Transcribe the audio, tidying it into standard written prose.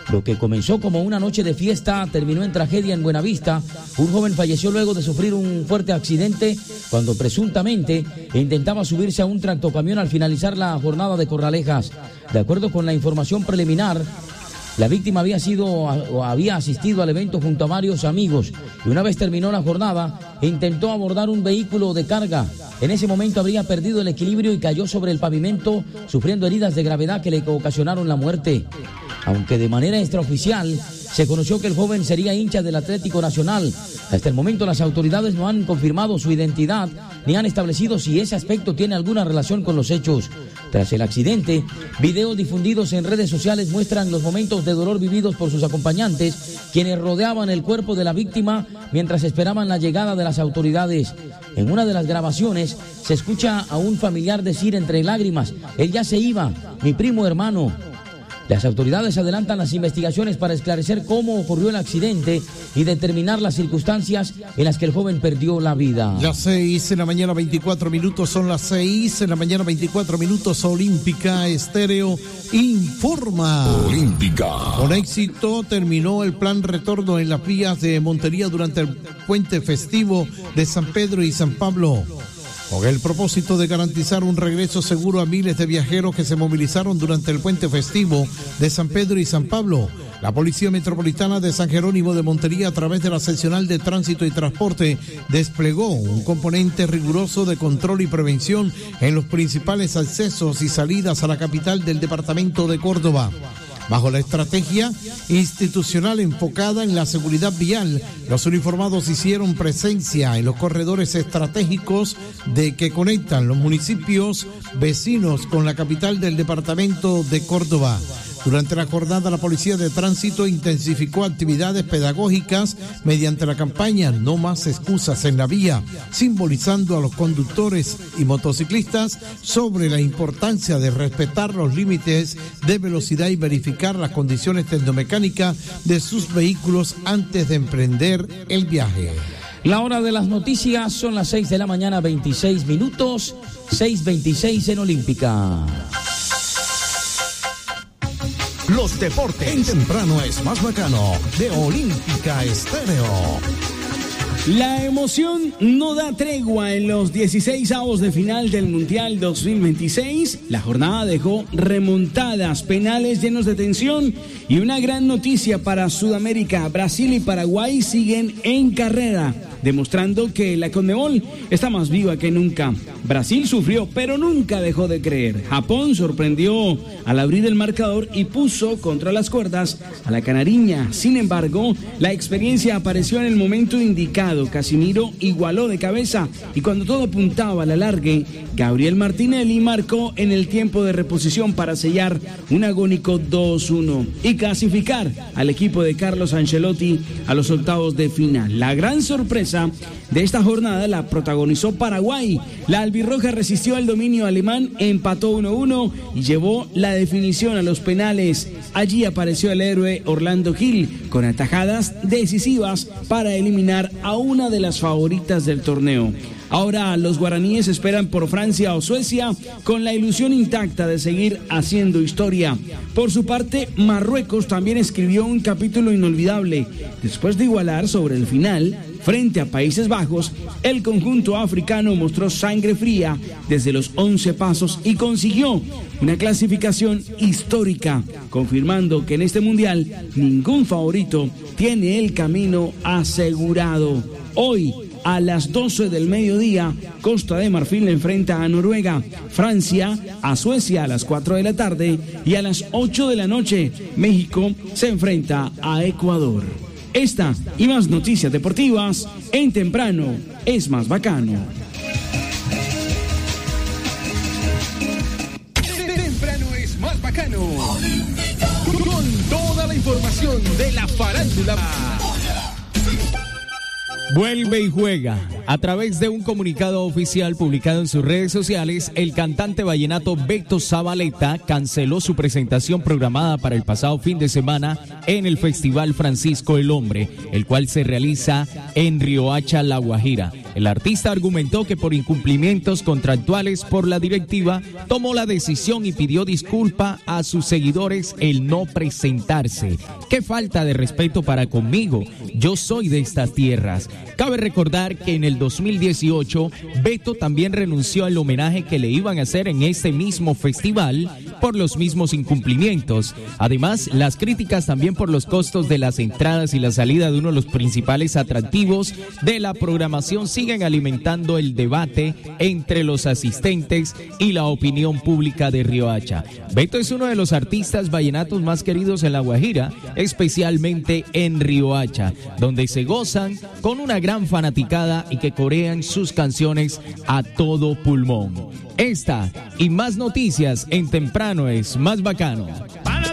Lo que comenzó como una noche de fiesta terminó en tragedia en Buenavista. Un joven falleció luego de sufrir un fuerte accidente cuando presuntamente intentaba subirse a un tractocamión al finalizar la jornada de Corralejas. De acuerdo con la información preliminar, la víctima había asistido al evento junto a varios amigos y una vez terminó la jornada intentó abordar un vehículo de carga. En ese momento habría perdido el equilibrio y cayó sobre el pavimento, sufriendo heridas de gravedad que le ocasionaron la muerte. Aunque de manera extraoficial se conoció que el joven sería hincha del Atlético Nacional. Hasta el momento las autoridades no han confirmado su identidad ni han establecido si ese aspecto tiene alguna relación con los hechos. Tras el accidente, videos difundidos en redes sociales muestran los momentos de dolor vividos por sus acompañantes, quienes rodeaban el cuerpo de la víctima mientras esperaban la llegada de las autoridades. En una de las grabaciones se escucha a un familiar decir entre lágrimas: "Él ya se iba, mi primo hermano". Las autoridades adelantan las investigaciones para esclarecer cómo ocurrió el accidente y determinar las circunstancias en las que el joven perdió la vida. Las 6 de la mañana 24 minutos, son las 6 de la mañana 24 minutos. Olímpica Estéreo informa. Olímpica. Con éxito terminó el plan retorno en las vías de Montería durante el puente festivo de San Pedro y San Pablo. Con el propósito de garantizar un regreso seguro a miles de viajeros que se movilizaron durante el puente festivo de San Pedro y San Pablo, la Policía Metropolitana de San Jerónimo de Montería, a través de la Seccional de Tránsito y Transporte, desplegó un componente riguroso de control y prevención en los principales accesos y salidas a la capital del departamento de Córdoba. Bajo la estrategia institucional enfocada en la seguridad vial, los uniformados hicieron presencia en los corredores estratégicos que conectan los municipios vecinos con la capital del departamento de Córdoba. Durante la jornada, la Policía de Tránsito intensificó actividades pedagógicas mediante la campaña No Más Excusas en la Vía, simbolizando a los conductores y motociclistas sobre la importancia de respetar los límites de velocidad y verificar las condiciones tecnomecánicas de sus vehículos antes de emprender el viaje. La hora de las noticias son las 6 de la mañana, 26 minutos, 6:26 en Olímpica. Los deportes en temprano es más bacano, de Olímpica Estéreo. La emoción no da tregua en los 16avos de final del Mundial 2026. La jornada dejó remontadas, penales llenos de tensión y una gran noticia para Sudamérica. Brasil y Paraguay siguen en carrera, demostrando que la Conmebol está más viva que nunca. Brasil sufrió, pero nunca dejó de creer. Japón sorprendió al abrir el marcador y puso contra las cuerdas a la canariña. Sin embargo, la experiencia apareció en el momento indicado. Casimiro igualó de cabeza y cuando todo apuntaba a la largue, Gabriel Martinelli marcó en el tiempo de reposición para sellar un agónico 2-1 y clasificar al equipo de Carlos Ancelotti a los octavos de final. La gran sorpresa de esta jornada la protagonizó Paraguay. La albirroja resistió al dominio alemán, empató 1-1 y llevó la definición a los penales. Allí apareció el héroe Orlando Gil con atajadas decisivas para eliminar a una de las favoritas del torneo. Ahora los guaraníes esperan por Francia o Suecia con la ilusión intacta de seguir haciendo historia. Por su parte, Marruecos también escribió un capítulo inolvidable. Después de igualar sobre el final frente a Países Bajos, el conjunto africano mostró sangre fría desde los 11 pasos y consiguió una clasificación histórica, confirmando que en este mundial ningún favorito tiene el camino asegurado. Hoy, a las 12 del mediodía, Costa de Marfil enfrenta a Noruega, Francia a Suecia a las 4 de la tarde y a las 8 de la noche, México se enfrenta a Ecuador. Esta y más noticias deportivas en Temprano es más bacano. Temprano es más bacano. Con toda la información de la farándula. Vuelve y juega. A través de un comunicado oficial publicado en sus redes sociales, el cantante vallenato Beto Zabaleta canceló su presentación programada para el pasado fin de semana en el Festival Francisco el Hombre, el cual se realiza en Riohacha, La Guajira. El artista argumentó que por incumplimientos contractuales por la directiva tomó la decisión y pidió disculpa a sus seguidores el no presentarse. Qué falta de respeto para conmigo. Yo soy de estas tierras. Cabe recordar que en el 2018 Beto también renunció al homenaje que le iban a hacer en este mismo festival por los mismos incumplimientos. Además, las críticas también por los costos de las entradas y la salida de uno de los principales atractivos de la programación siguen alimentando el debate entre los asistentes y la opinión pública de Riohacha. Beto es uno de los artistas vallenatos más queridos en La Guajira, especialmente en Riohacha, donde se gozan con una gran fanaticada y que corean sus canciones a todo pulmón. Esta y más noticias en Temprano es Más Bacano.